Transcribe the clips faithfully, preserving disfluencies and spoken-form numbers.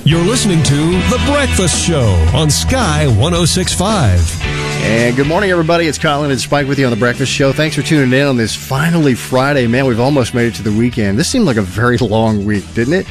You're listening to The Breakfast Show on Sky one oh six point five. And good morning, everybody. It's Colin and Spike with you on The Breakfast Show. Thanks for tuning in on this finally Friday. Man, we've almost made it to the weekend. This seemed like a very long week, didn't it?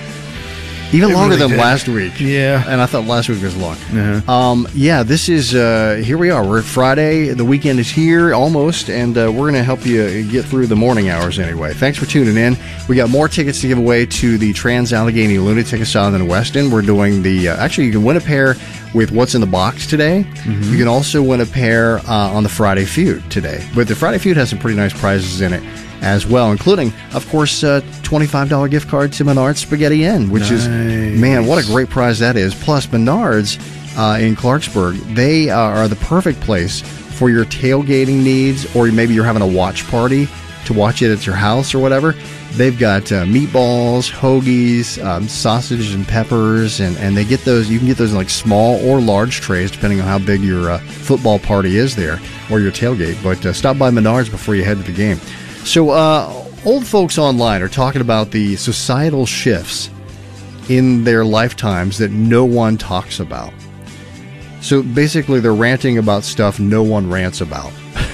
Even it longer really than did. last week. Yeah. And I thought last week was long. Uh-huh. Um, yeah, this is, uh, here we are. We're at Friday. The weekend is here almost, and uh, we're going to help you get through the morning hours anyway. Thanks for tuning in. We got more tickets to give away to the Trans-Allegheny Lunatic Asylum in Weston. We're doing the, uh, actually, you can win a pair with What's in the Box today. Mm-hmm. You can also win a pair uh, on the Friday Feud today. But the Friday Feud has some pretty nice prizes in it as well, including, of course, uh, twenty-five dollars gift card to Menards Spaghetti Inn, which nice. is, man, what a great prize that is. Plus, Menards uh, in Clarksburg, they uh, are the perfect place for your tailgating needs, or maybe you're having a watch party to watch it at your house or whatever. They've got uh, meatballs, hoagies, um, sausage and peppers, and, and they get those. You can get those in like small or large trays, depending on how big your uh, football party is there or your tailgate. But uh, stop by Menards before you head to the game. So, uh, old folks online are talking about the societal shifts in their lifetimes that no one talks about. So, basically, they're ranting about stuff no one rants about.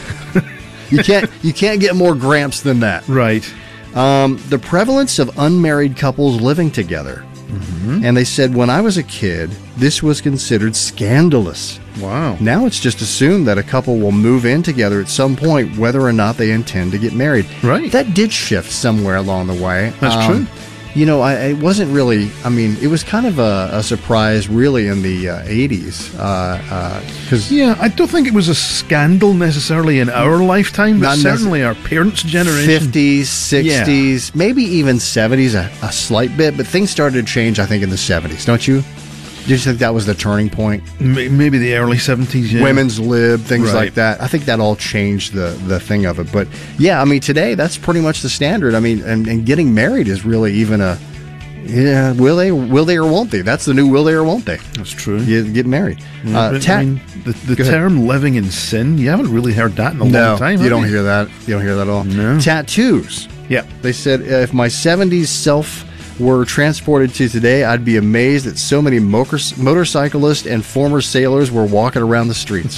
you can't you can't get more gramps than that. Right. Um, the prevalence of unmarried couples living together. Mm-hmm. And they said, when I was a kid, this was considered scandalous. Wow. Now it's just assumed that a couple will move in together at some point, whether or not they intend to get married. Right. That did shift somewhere along the way. That's um, true. You know, I, it wasn't really, I mean, it was kind of a, a surprise, really, in the uh, eighties. Uh, uh, cause yeah, I don't think it was a scandal necessarily in our lifetime, but certainly our parents' generation. fifties, sixties, yeah. Maybe even seventies, a, a slight bit, but things started to change, I think, in the seventies, don't you? Do you think that was the turning point? Maybe the early seventies, yeah. Women's lib, things right. like that. I think that all changed the, the thing of it. But, yeah, I mean, today, that's pretty much the standard. I mean, and, and getting married is really even a, yeah, will they will they or won't they? That's the new will they or won't they. That's true. You get married. Yeah, uh, but, ta- I mean, the, the term living in sin, you haven't really heard that in a no, long time, you don't you? hear that. You don't hear that at all. No. Tattoos. Yeah. They said, uh, if my seventies self were transported to today, I'd be amazed that so many motor- motorcyclists and former sailors were walking around the streets.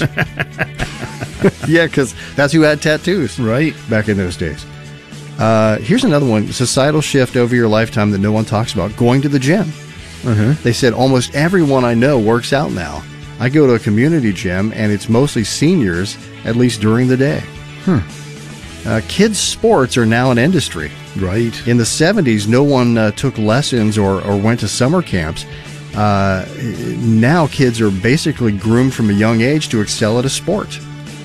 Yeah, because that's who had tattoos right back in those days. Uh, here's another one. Societal shift over your lifetime that no one talks about. Going to the gym. Uh-huh. They said almost everyone I know works out now. I go to a community gym, and it's mostly seniors, at least during the day. Hmm. Uh, kids' sports are now an industry. Right. In the seventies, no one uh, took lessons or, or went to summer camps. Uh, now kids are basically groomed from a young age to excel at a sport.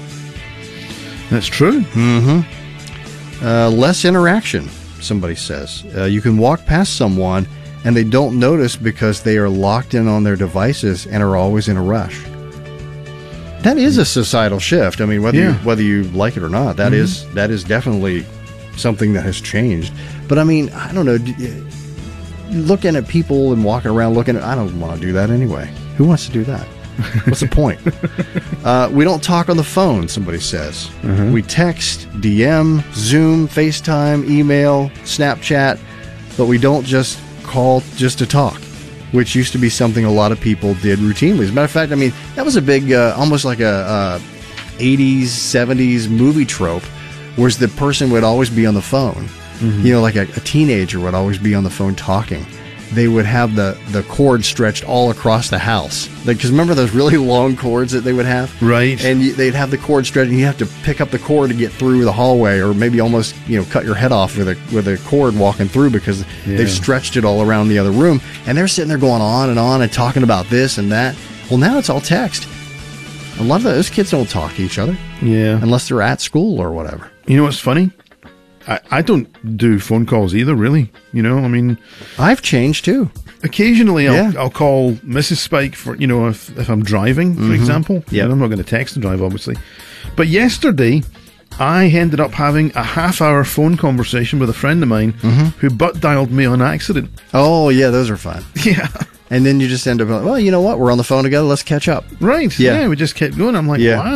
That's true. Mm-hmm. Uh, less interaction, somebody says. Uh, you can walk past someone and they don't notice because they are locked in on their devices and are always in a rush. That is a societal shift. I mean, whether yeah. you, whether you like it or not, that mm-hmm. is that is definitely something that has changed. But I mean, I don't know. Looking at people and walking around looking at, I don't want to do that anyway. Who wants to do that? What's the point? uh, we don't talk on the phone, somebody says. Mm-hmm. We text, D M, Zoom, FaceTime, email, Snapchat, but we don't just call just to talk, which used to be something a lot of people did routinely. As a matter of fact, I mean, that was a big, uh, almost like a uh, eighties, seventies movie trope, whereas the person would always be on the phone. Mm-hmm. You know, like a, a teenager would always be on the phone talking. They would have the, the cord stretched all across the house. Because like, remember those really long cords that they would have? Right. And you, they'd have the cord stretched, and you have to pick up the cord to get through the hallway, or maybe almost, you know, cut your head off with a with a cord walking through because yeah. they've stretched it all around the other room. And they're sitting there going on and on and talking about this and that. Well, now it's all text. A lot of those kids don't talk to each other. Yeah. Unless they're at school or whatever. You know what's funny? I, I don't do phone calls either, really. You know, I mean... I've changed, too. Occasionally, I'll, yeah. I'll call Missus Spike for, you know, if, if I'm driving, for mm-hmm. example. Yeah. I'm not going to text to drive, obviously. But yesterday, I ended up having a half-hour phone conversation with a friend of mine mm-hmm. who butt-dialed me on accident. Oh, yeah, those are fun. Yeah. And then you just end up, well, you know what? We're on the phone together. Let's catch up. Right. Yeah. yeah we just kept going. I'm like, yeah. wow.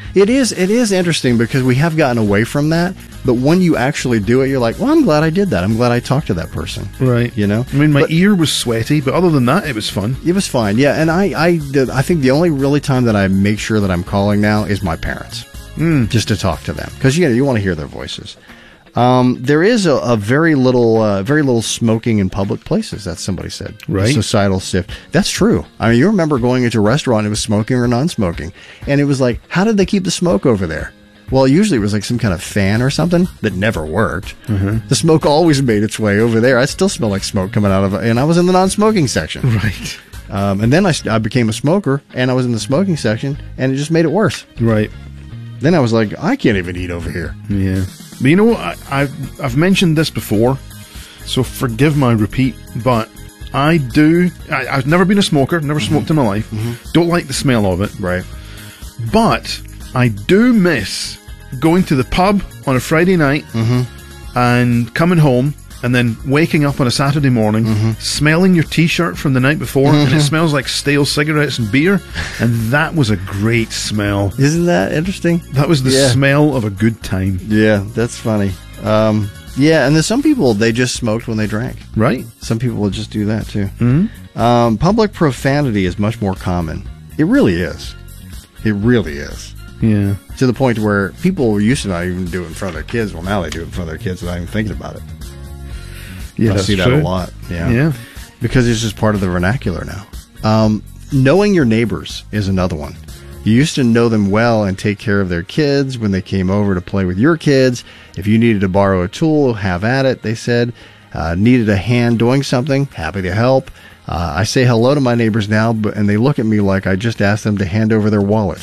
It is it is interesting because we have gotten away from that, but when you actually do it, you're like, well, I'm glad I did that. I'm glad I talked to that person. Right. You know? I mean, my But- ear was sweaty, but other than that, it was fun. It was fine, yeah. And I, I, did- I think the only really time that I make sure that I'm calling now is my parents, Mm. just to talk to them, because you know you want to hear their voices. Um, there is a, a very little, uh, very little smoking in public places. That somebody said, Right. A societal shift. That's true. I mean, you remember going into a restaurant, it was smoking or non-smoking, and it was like, how did they keep the smoke over there? Well, usually it was like some kind of fan or something that never worked. The smoke always made its way over there. I still smell like smoke coming out of it, and I was in the non-smoking section. Right. Um, and then I, st- I became a smoker, and I was in the smoking section, and it just made it worse. Right. Then I was like, I can't even eat over here. Yeah. But you know what? I, I've, I've mentioned this before, so forgive my repeat, but I do. I, I've never been a smoker, never smoked in my life. Don't like the smell of it. Right. But I do miss going to the pub on a Friday night and coming home and then waking up on a Saturday morning, smelling your t-shirt from the night before, and it smells like stale cigarettes and beer, and that was a great smell. Isn't that interesting? That was the Yeah. smell of a good time. Yeah, that's funny. Um, yeah, and then some people, they just smoked when they drank. Right? Some people will just do that, too. Mm-hmm. Um, public profanity is much more common. It really is. It really is. Yeah. To the point where people used to not even do it in front of their kids. Well, now they do it in front of their kids without even thinking about it. Yeah, I that's see that true. a lot. Yeah. Yeah. Because it's just part of the vernacular now. Um, knowing your neighbors is another one. You used to know them well and take care of their kids when they came over to play with your kids. If you needed to borrow a tool, have at it, they said. Uh, needed a hand doing something, happy to help. Uh, I say hello to my neighbors now, but and they look at me like I just asked them to hand over their wallet.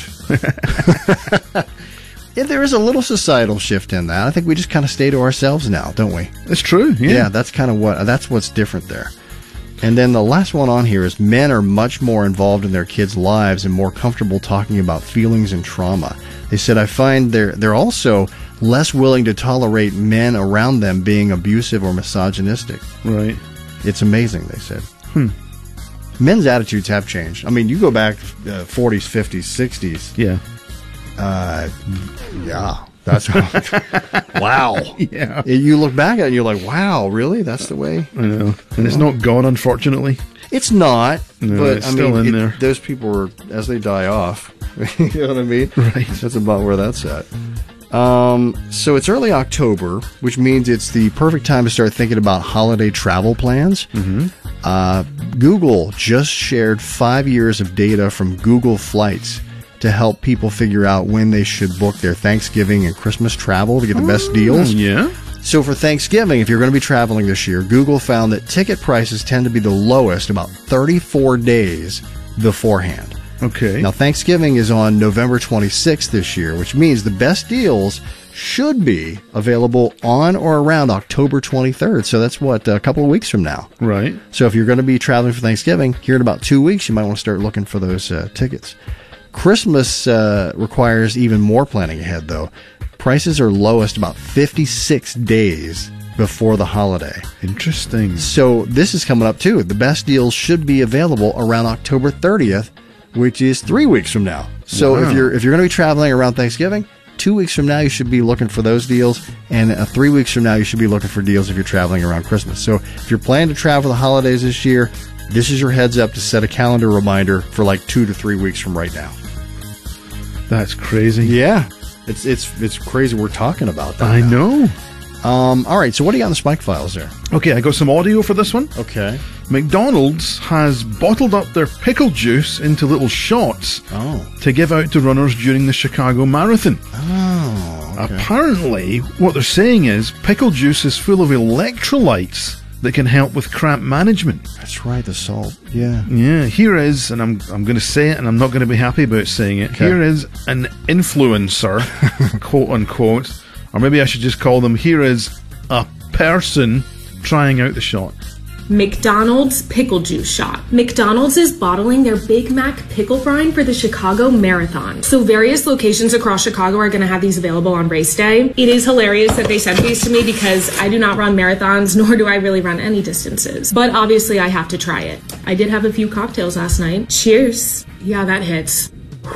Yeah, there is a little societal shift in that. I think we just kind of stay to ourselves now, don't we? It's true. Yeah. Yeah, that's kind of what that's what's different there. And then the last one on here is men are much more involved in their kids' lives and more comfortable talking about feelings and trauma. They said, I find they're they're also less willing to tolerate men around them being abusive or misogynistic. Right. It's amazing, they said. Hmm. Men's attitudes have changed. I mean, you go back uh, forties, fifties, sixties. Yeah. Uh, yeah, that's wow. Yeah. You look back at it and you're like, wow, really? That's the way? I know. And it's not gone, unfortunately. It's not, No, but it's I still mean, in it- there. those people are, as they die off, you know what I mean? Right. That's about where that's at. Um, so it's early October, which means it's the perfect time to start thinking about holiday travel plans. Mm-hmm. Uh, Google just shared five years of data from Google Flights to help people figure out when they should book their Thanksgiving and Christmas travel to get the best deals. Yeah. So for Thanksgiving, if you're going to be traveling this year, Google found that ticket prices tend to be the lowest about thirty-four days beforehand. Okay. Now, Thanksgiving is on November twenty-sixth this year, which means the best deals should be available on or around October twenty-third. So that's what, a couple of weeks from now. Right. So if you're going to be traveling for Thanksgiving, here in about two weeks, you might want to start looking for those uh, tickets. Christmas uh, requires even more planning ahead, though. Prices are lowest about fifty-six days before the holiday. Interesting. So this is coming up, too. The best deals should be available around October thirtieth, which is three weeks from now. So Wow. if you're if you're going to be traveling around Thanksgiving, two weeks from now, you should be looking for those deals. And uh, three weeks from now, you should be looking for deals if you're traveling around Christmas. So if you're planning to travel the holidays this year, this is your heads up to set a calendar reminder for like two to three weeks from right now. That's crazy. Yeah. It's it's it's crazy we're talking about that. I now. know. Um, all right, so what do you got in the Spike Files there? Okay, I got some audio for this one. Okay. McDonald's has bottled up their pickle juice into little shots Oh. to give out to runners during the Chicago Marathon. Oh. Okay. Apparently, what they're saying is pickle juice is full of electrolytes that can help with cramp management. That's right, the salt. Yeah. Yeah, here is, and I'm I'm going to say it, and I'm not going to be happy about saying it. Okay. Here is an influencer, quote unquote, or maybe I should just call them. Here is a person trying out the shot. McDonald's pickle juice shot. McDonald's is bottling their Big Mac pickle brine for the Chicago Marathon. So various locations across Chicago are going to have these available on race day. It is hilarious that they sent these to me because I do not run marathons, nor do I really run any distances. But obviously I have to try it. I did have a few cocktails last night. Cheers. Yeah, that hits.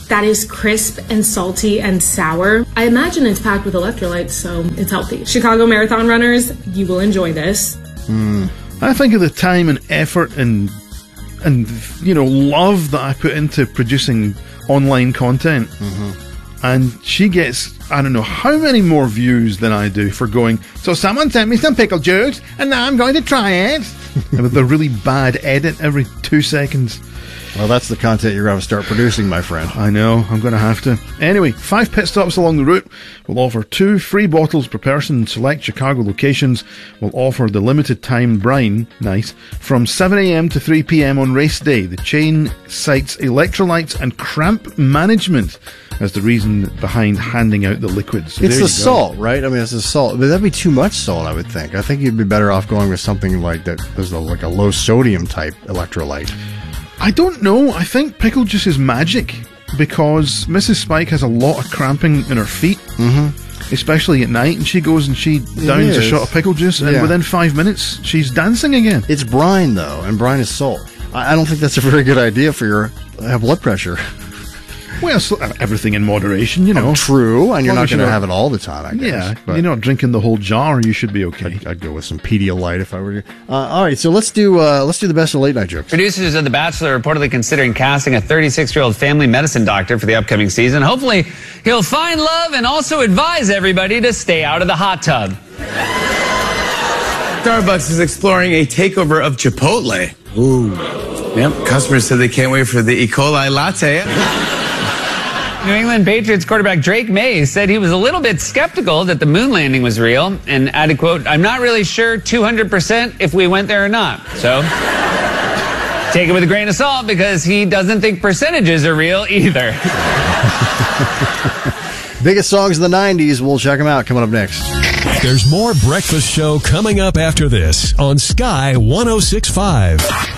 that is crisp and salty and sour. I imagine it's packed with electrolytes, so it's healthy. Chicago Marathon runners, you will enjoy this. Mm. I think of the time and effort and, and you know, love that I put into producing online content. Mm-hmm. And she gets, I don't know how many more views than I do for going, so someone sent me some pickle juice, and now I'm going to try it. And with a really bad edit every two seconds. Well, that's the content you're going to start producing, my friend. I know, I'm going to have to. Anyway, five pit stops along the route will offer two free bottles per person in select Chicago locations. Will offer the limited time brine, nice, from seven a.m. to three p.m. on race day. The chain cites electrolytes and cramp management as the reason behind handing out the liquids. So it's the go. salt, right? I mean, it's the salt. But that'd be too much salt, I would think. I think you'd be better off going with something like that. There's like a low sodium type electrolyte. I don't know. I think pickle juice is magic because Missus Spike has a lot of cramping in her feet, mm-hmm. especially at night, and she goes and she downs a shot of pickle juice, and yeah. within five minutes, she's dancing again. It's brine, though, and brine is salt. I don't think that's a very good idea for your uh, blood pressure. Well, so everything in moderation, you know. Oh, true, and you're not going to have it all the time, I guess. Yeah, but you're not drinking the whole jar, you should be okay. I'd, I'd go with some Pedialyte if I were you. Uh, all right, so let's do uh, let's do the best of late night jokes. Producers of The Bachelor are reportedly considering casting a thirty-six-year-old family medicine doctor for the upcoming season. Hopefully, he'll find love and also advise everybody to stay out of the hot tub. Starbucks is exploring a takeover of Chipotle. Ooh. Yep, customers said they can't wait for the E. coli latte. New England Patriots quarterback Drake May said he was a little bit skeptical that the moon landing was real and added, quote, I'm not really sure two hundred percent if we went there or not. So take it with a grain of salt because he doesn't think percentages are real either. Biggest songs of the nineties. We'll check them out coming up next. There's more Breakfast Show coming up after this on Sky one oh six point five.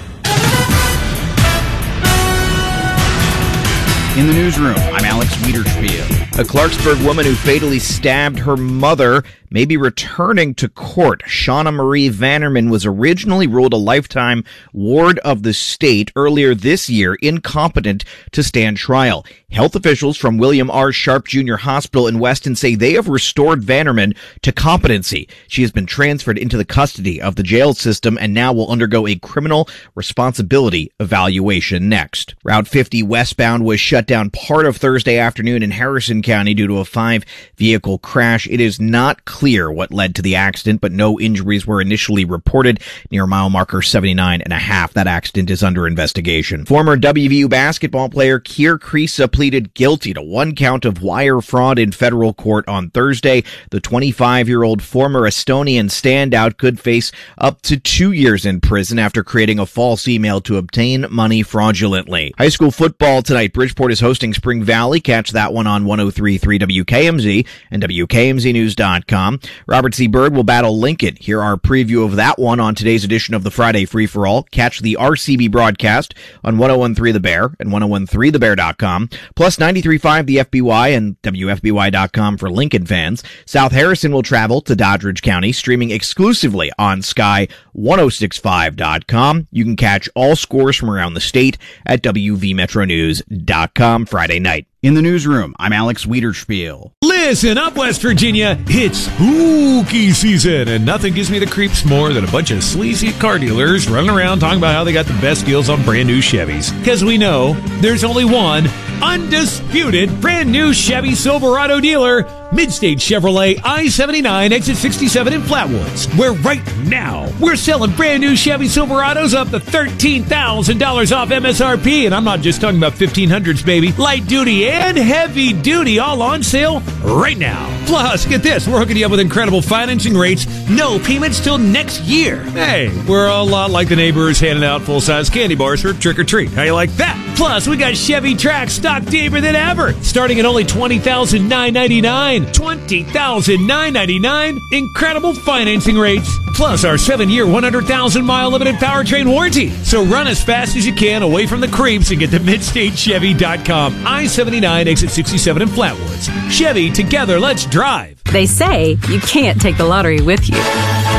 In the newsroom, I'm Alex Wiederspiel. A Clarksburg woman who fatally stabbed her mother may be returning to court. Shauna Marie Vannerman was originally ruled a lifetime ward of the state earlier this year, incompetent to stand trial. Health officials from William R. Sharp Junior Hospital in Weston say they have restored Vannerman to competency. She has been transferred into the custody of the jail system and now will undergo a criminal responsibility evaluation next. Route fifty westbound was shut down part of Thursday afternoon in Harrison County due to a five-vehicle crash. It is not clear what led to the accident, but no injuries were initially reported near mile marker seventy-nine and a half. That accident is under investigation. Former W V U basketball player Keir Krisa pleaded guilty to one count of wire fraud in federal court on Thursday. The twenty-five-year-old former Estonian standout could face up to two years in prison after creating a false email to obtain money fraudulently. High school football tonight. Bridgeport is hosting Spring Valley. Catch that one on one oh three point three W K M Z and W K M Z news dot com. Robert C. Byrd will battle Lincoln. Here our preview of that one on today's edition of the Friday Free-for-All. Catch the R C B broadcast on one oh one point three The Bear and one oh one point three the bear dot com, plus ninety-three point five The F B Y and W F B Y dot com for Lincoln fans. South Harrison will travel to Doddridge County, streaming exclusively on Sky one oh six point five dot com. You can catch all scores from around the state at W V metro news dot com Friday night. In the newsroom, I'm Alex Wiederspiel. Listen up, West Virginia. It's spooky season, and nothing gives me the creeps more than a bunch of sleazy car dealers running around talking about how they got the best deals on brand new Chevys. Because we know there's only one undisputed brand new Chevy Silverado dealer, Midstate Chevrolet I seventy-nine, exit sixty-seven in Flatwoods, where right now we're selling brand new Chevy Silverados up to thirteen thousand dollars off M S R P. And I'm not just talking about fifteen hundreds, baby. Light duty and heavy duty all on sale right now. Plus, get this, we're hooking you up with incredible financing rates, no payments till next year. Hey, we're a lot like the neighbors handing out full-size candy bars for trick or treat. How you like that? Plus, we got Chevy Trax stock deeper than ever, starting at only twenty thousand nine hundred ninety-nine dollars. twenty thousand nine hundred ninety-nine dollars. Incredible financing rates. Plus, our seven-year, one hundred thousand mile limited powertrain warranty. So run as fast as you can away from the creeps and get to midstate chevy dot com. I seventy-nine, exit sixty-seven in Flatwoods. Chevy, together, let's drive. They say you can't take the lottery with you.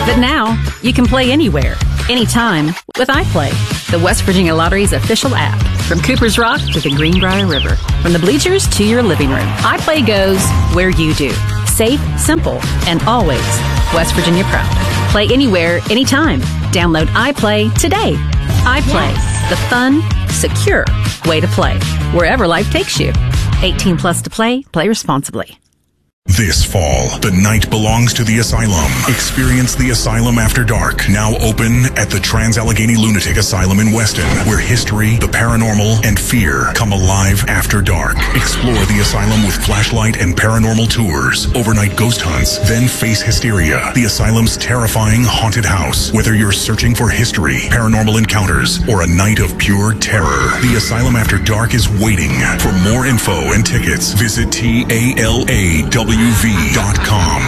But now, you can play anywhere, anytime with iPlay, the West Virginia Lottery's official app. From Cooper's Rock to the Greenbrier River, from the bleachers to your living room, iPlay goes where you do. Safe, simple, and always West Virginia proud. Play anywhere, anytime. Download iPlay today. iPlay, yes. The fun, secure way to play. Wherever life takes you. eighteen plus to play. Play responsibly. This fall, the night belongs to the Asylum. Experience the Asylum After Dark, now open at the Trans-Allegheny Lunatic Asylum in Weston, where history, the paranormal, and fear come alive after dark. Explore the asylum with flashlight and paranormal tours, overnight ghost hunts, then face Hysteria, the asylum's terrifying haunted house. Whether you're searching for history, paranormal encounters, or a night of pure terror, the Asylum After Dark is waiting. For more info and tickets, visit T A L A W V dot com.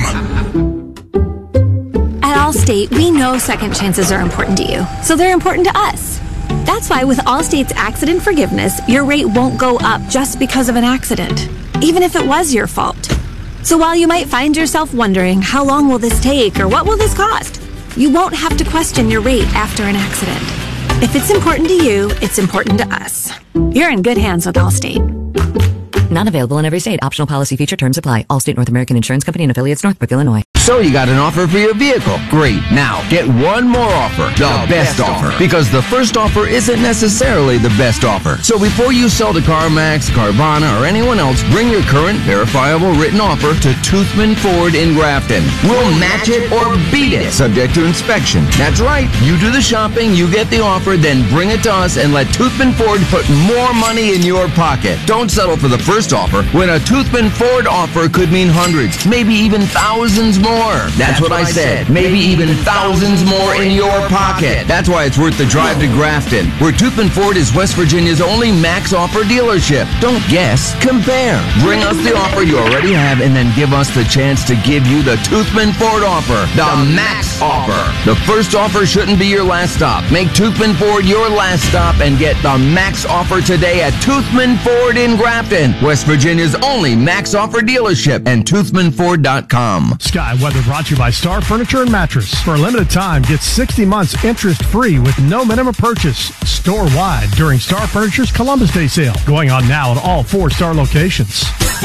At Allstate, we know second chances are important to you, so they're important to us. That's why with Allstate's accident forgiveness, your rate won't go up just because of an accident, even if it was your fault. So while you might find yourself wondering, how long will this take or what will this cost, you won't have to question your rate after an accident. If it's important to you, it's important to us. You're in good hands with Allstate. Not available in every state. Optional policy feature terms apply. Allstate North American Insurance Company and affiliates, Northbrook, Illinois. So you got an offer for your vehicle. Great. Now, get one more offer. The, the best, best offer. offer. Because the first offer isn't necessarily the best offer. So before you sell to CarMax, Carvana, or anyone else, bring your current verifiable written offer to Toothman Ford in Grafton. We'll match it or beat it, subject to inspection. That's right. You do the shopping, you get the offer, then bring it to us and let Toothman Ford put more money in your pocket. Don't settle for the first offer when a Toothman Ford offer could mean hundreds, maybe even thousands more. That's, That's what, what I said. said. Maybe even thousands more in your pocket. That's why it's worth the drive to Grafton, where Toothman Ford is West Virginia's only max offer dealership. Don't guess, compare. Bring us the offer you already have and then give us the chance to give you the Toothman Ford offer, the, the max offer. The first offer shouldn't be your last stop. Make Toothman Ford your last stop and get the max offer today at Toothman Ford in Grafton, West Virginia's only max offer dealership, and Toothman Ford dot com. Sky Weather brought to you by Star Furniture and Mattress. For a limited time, get sixty months interest-free with no minimum purchase. Store-wide during Star Furniture's Columbus Day sale. Going on now at all four Star locations.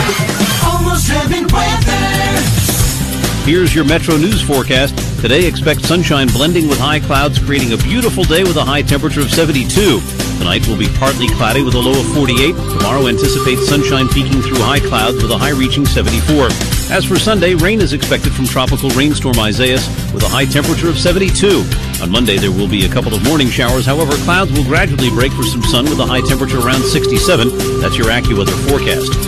Almost Heaven weather. Here's your Metro News forecast. Today, expect sunshine blending with high clouds, creating a beautiful day with a high temperature of seventy-two. Tonight will be partly cloudy with a low of forty-eight. Tomorrow, anticipate sunshine peaking through high clouds with a high reaching seventy-four. As for Sunday, rain is expected from tropical rainstorm Isaias with a high temperature of seventy-two. On Monday, there will be a couple of morning showers. However, clouds will gradually break for some sun with a high temperature around sixty-seven. That's your AccuWeather forecast.